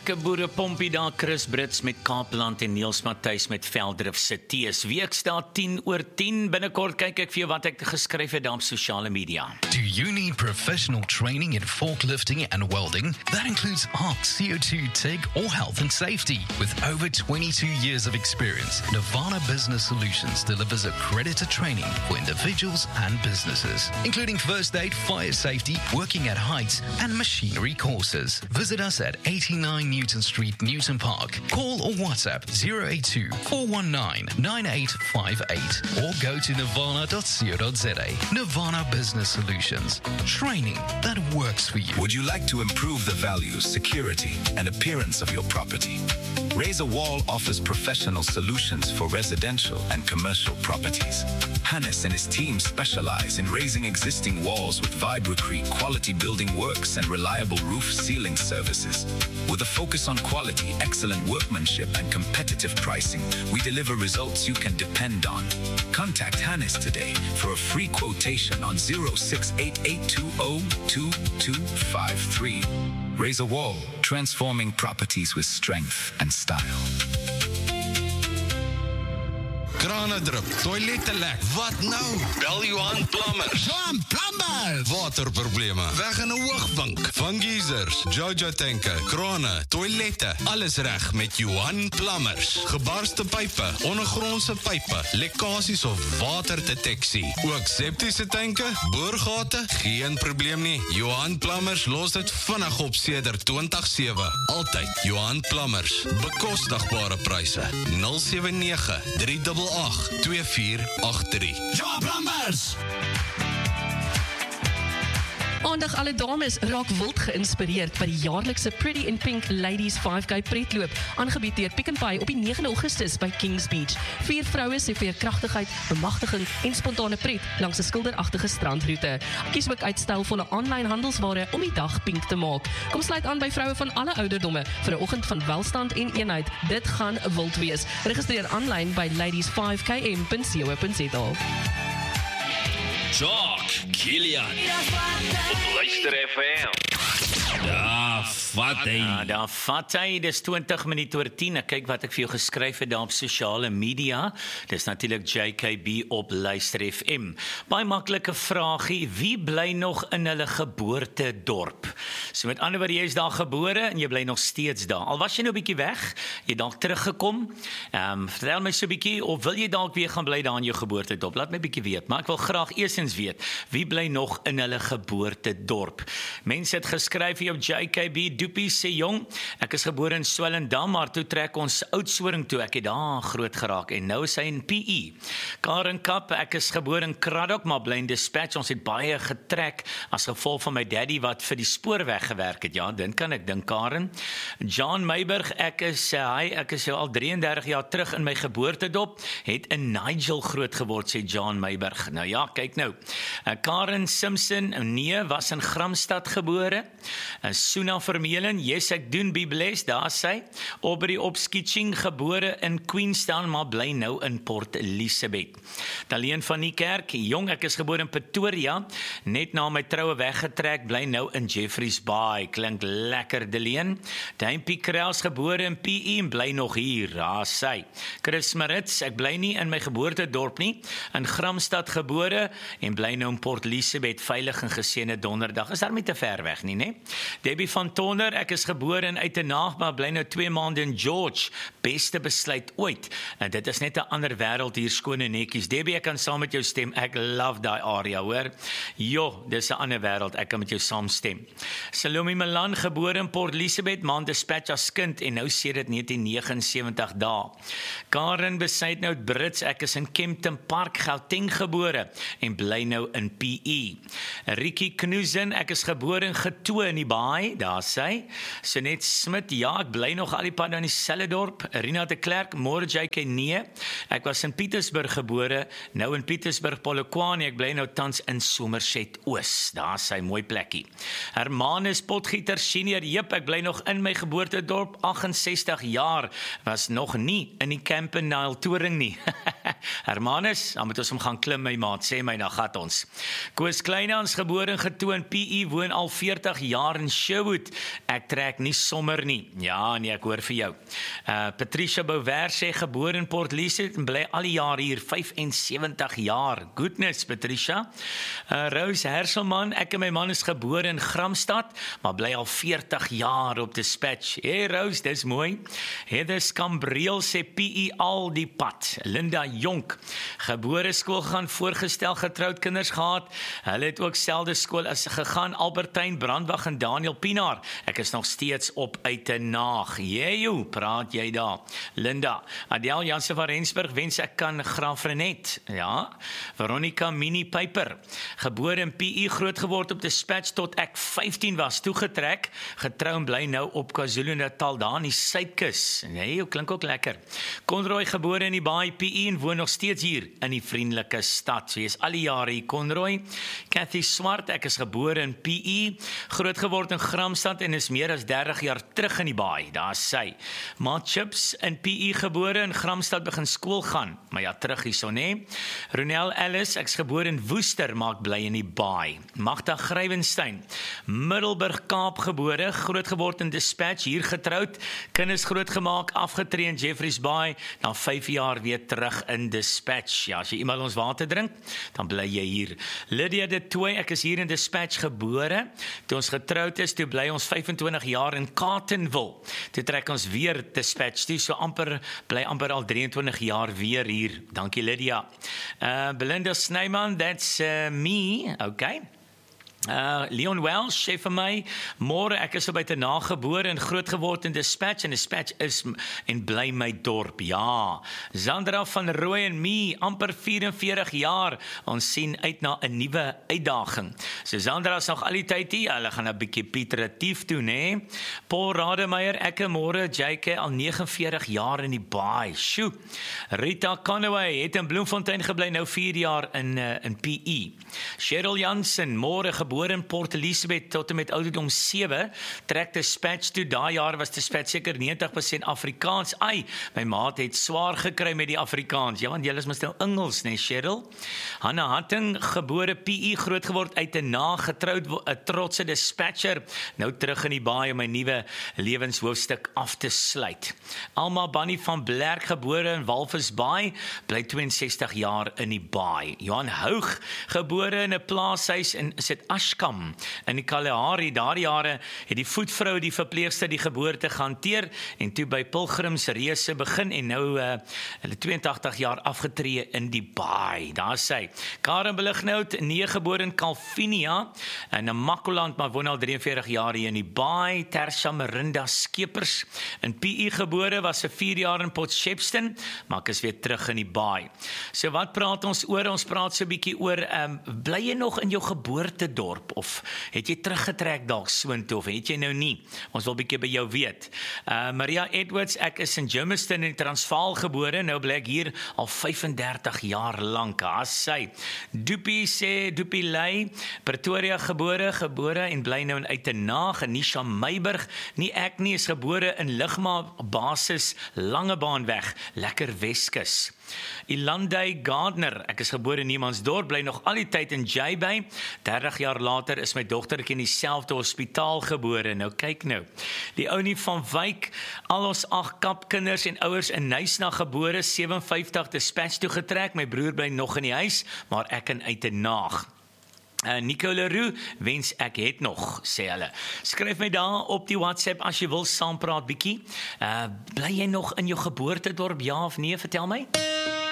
Lekker boere pompie daar, Chris Brits met Kaapland en Niels Matthys met Veldrif se tees. Week staat 10/10. Binnekort kyk ek vir jou wat ek geskryf het daar op sosiale media. Do you need professional training in forklifting and welding? That includes ARC, CO2, TIG, or health and safety. With over 22 years of experience, Nirvana Business Solutions delivers accredited training for individuals and businesses, including first aid, fire safety, working at heights, and machinery courses. Visit us at 89 Newton Street, Newton Park. Call or WhatsApp 082-419-9858 or go to nirvana.co.za. Nirvana Business Solutions. Training that works for you. Would you like to improve the value, security, and appearance of your property? Razor Wall offers professional solutions for residential and commercial properties. Hannes and his team specialize in raising existing walls with Vibrecrete quality building works and reliable roof sealing services. With a focus on quality, excellent workmanship, and competitive pricing, we deliver results you can depend on. Contact Hannes today for a free quotation on 0688202253. Razor Wall, transforming properties with strength and style. Krane drup, toilette lek. Wat nou? Bel Johan Plumbers. Johan Plumbers! Waterprobleme, weg in 'n hoogvink. Van geysers, Jojo tanke, krane, toilette, alles reg met Johan Plumbers. Gebarste pype, ondergrondse pype, lekkasies of waterdeteksie. Ook septiese tanke, boorgate, geen probleem nie. Johan Plumbers los dit vinnig op sedert 2007. Altyd Johan Plumbers. Bekostigbare pryse. 079-388-2483. Johan Plumbers! Aandag alle dames raak wild geïnspireerd by die jaarlikse Pretty in Pink Ladies 5K pretloop, aangebied deur Pick n Pay op die 9 Augustus by Kings Beach. 4 vroue se veerkragtigheid, bemagtiging en spontane pret langs 'n skilderagtige strandroete. Kies ook uit stylvolle aanlyn handelsware om die dag pink te maak. Kom sluit aan by vroue van alle ouderdomme vir 'n oggend van welstand en eenheid. Dit gaan wild wees. Registreer aanlyn by ladies5km.co.za. Jock, Kilian, op Luister FM. Ja, vat hy. Daar vat hy, dis 20 minute oor 10. Ek kyk wat ek vir jou geskryf het daar op sosiale media. Dis natuurlik JKB op Luister FM. Baie maklike vraagie, wie bly nog in hulle geboortedorp? So met ander woorde, jy is daar gebore en jy bly nog steeds daar. Al was jy nou 'n bietjie weg, jy dalk teruggekom. Vertel my so 'n bietjie, of wil jy dalk weer gaan bly daar in jou geboortedorp? Laat my 'n bietjie weet, maar ek wil graag eerstens weet, wie bly nog in hulle geboortedorp? Mense het geskryf hier op JKB, Doopie sê jong, ek is gebore in Swellendam, maar toe trek ons Oudtshoorn toe, ek het daar groot geraak en nou is hy in PE. Karen Kap, ek is gebore in Kraddock, maar bly in Dispatch, ons het baie getrek as gevolg van my daddy wat vir die spoorweg gewerk het, ja, dit kan ek dink Karen. John Meiburg, ek is al 33 jaar terug in my geboortedorp, het in Nigel groot geword, sê John Meiburg. Nou ja, kyk nou. Karen Simpson, nee, was in Gramstad gebore. Suna Vermeulen, yes, ek doen be blessed, daar sy. Aubrey Opskitching, gebore in Queenstown, maar bly nou in Port Elizabeth. Daleen van die kerk, jong, ek is gebore in Pretoria, net na my troue weggetrek, bly nou in Jeffreys Bay, klink lekker Daleen. Duimpie Kraus, gebore in PE, en bly nog hier, daar sy. Chris Marits, ek bly nie in my geboortedorp nie, in Gramstad gebore, en bly nou in Port Elizabeth, veilig en geseënde donderdag, is daarmee te ver weg nie, né? Debbie van Tonner, ek is gebore in Uitenaag, maar bly nou 2 maande in George, beste besluit ooit, en dit is net 'n ander wêreld hier, skone netjies. Debbie, ek kan saam met jou stem, ek love daai area, hoor. Jo, dis 'n ander wêreld, ek kan met jou saamstem. Salome Milan, gebore in Port Elizabeth, maar in Dispatch as kind, en nou sê dit 1979 dae. Karen Besuitnout Brits, ek is in Kempton Park, Gauteng gebore, en bly nou in PE. Ricky Knuzen, ek is gebore in Getoe in die Baai, daar sy. Sonet Smit, ja, ek bly nog al die pad in dieselfde dorp. Rina de Klerk, môre JK, nee. Ek was in Pietersburg gebore, nou in Pietersburg Polokwane, ek bly nou tans in Somerset Oos, daar sy, mooi plekkie. Hermanus Potgieter Senior, jep, ek bly nog in my geboortedorp, 68 jaar, was nog nie in die Campanile toring nie. Hermanus, dan moet ons hom gaan klim, my maat, sê my, dan gat ons. Koos Kleinhans, gebore en getoon, PE, woon al 40 jaar in Sherwood. Ek trek nie sommer nie. Ja, nee, ek hoor vir jou. Patricia Bouwer sê, gebore in Port Elizabeth, en bly al die jaar hier, 75 jaar. Goodness, Patricia. Rose Herselman, ek en my man is gebore in Gramstad, maar bly al 40 jaar op Dispatch. Hey Rose, dis mooi. Heather Skambreel sê PE al die pad. Linda Jonk, gebore skool gegaan, voorgestel getroud kinders gehad. Hulle het ook selde skool as gegaan, Albertyn, Brandwag en Daniel Pinaar. Ek is nog steeds op Uitenaag. Jejo, praat jy daar. Linda, Adel Jansen van Rensburg, wens ek kan Graaf Renet. Ja, Veronica Mini Piper, gebore in PE, groot geword op Dispatch tot ek 15 was, toegetrek, getrou en bly nou op KwaZulu-Natal, daar in die Suidkus. Nee, klink ook lekker. Conroy, gebore in die Baai, PE, en woon nog steeds hier in die vriendelike stad. So jy is al die jare hier, Conroy. Cathy Swart, ek is gebore in PE, groot geword in Gramstad en is meer as 30 jaar terug in die Baai. Daar is sy. Maat Chips in PE, gebore in Gramstad, begin skool gaan. Maar ja, terug hierso, nee. Ronel Ellis, ek is gebore in Woester, maar ek bly in die Baai. Magda Grywenstein, Middelburg, Kaap gebore, groot geword in Dispatch, hier getroud, kinders grootgemaak, afgetree in Jeffreys Bay, na 5 jaar weer terug in Dispatch. Ja, as jy eendag ons water drink, dan bly jy hier. Lydia de Tooi, ek is hier in Dispatch gebore, toe ons getroud is, toe bly ons 25 jaar in Carletonville, toe trek ons weer Dispatch toe, so bly amper al 23 jaar weer hier. Dankie Lydia. Belinda Snyman, that's me, okay. Leon Welsh sê vir my, môre ek is op Uitenaag gebore en groot geword in Dispatch, en Dispatch is en bly my dorp, ja. Sandra van Rooi en me, amper 44 jaar, ons sien uit na 'n nuwe uitdaging. So Sandra is nog al die tyd hier, hulle gaan 'n bietjie iteratief doen, hè. Paul Rademeier, ek en môre, JK, al 49 jaar in die Baai, sjoe. Rita Conway, het in Bloemfontein gebly, nou 4 jaar in PE. Cheryl Jansen, môre gebore in Port Elizabeth tot en met ouderdom 7, trek Dispatch toe, daai jaar was Dispatch seker 90% Afrikaans. Ai, my maat het swaar gekry met die Afrikaans, ja, want jy is mos nou Engels, nee, Cheryl. Hanna Hatting, gebore PE, groot geword Uitenaag, getroud, 'n trotse Dispatcher, nou terug in die Baai om my nuwe lewenshoofstuk af te sluit. Alma Bunny van Blerk, gebore in Walvis Baai, bly 62 jaar in die Baai. Johan Houg, gebore in 'n plaashuis in Ashkam in die Kalahari, daardie jare het die voetvrou die verpleegster die geboorte gehanteer en toe by Pilgrimsreise begin en nou hulle 82 jaar afgetree in die Baai. Daar sy. Karen Belignout, nee, gebore in Kalvinia in Namakoland, maar woon al 43 jaar hier in die Baai. Tersha Marinda Skeepers in PE gebore, was vir 4 jaar in Port Shepstone, maar ek is weer terug in die Baai. So wat praat ons oor? Ons praat so 'n bietjie oor, bly jy nog in jou geboortedorp, of het jy teruggetrek dalk soontoe, of het jy nou nie? Ons wil bietjie by jou weet. Maria Edwards, ek is in Germiston in Transvaal gebore, nou bly ek hier al 35 jaar lank. Sy. Doopie sê, Doopie Ley, Pretoria gebore en bly nou in Uitenaag. Nisha Meiburg, nie ek nie, is gebore in Ligma basis Langebaanweg, lekker Weskus. Ilandai Gardner, ek is gebore in Niemandsdorp, bly nog al die tyd in J-Bay. 30 jaar later is my dogtertjie in dieselfde hospitaal gebore. Nou kyk nou. Die ounie van Wyk, al ons 8 kapkinders en ouers in Nysna gebore, 57 Dispatch toe getrek. My broer bly nog in die huis, maar ek in Uitenaag. Nico Leroux, wens ek het nog, sê hulle. Skryf my daar op die WhatsApp as jy wil saampraat bietjie. Bly jy nog in jou geboortedorp, ja of nee, vertel my?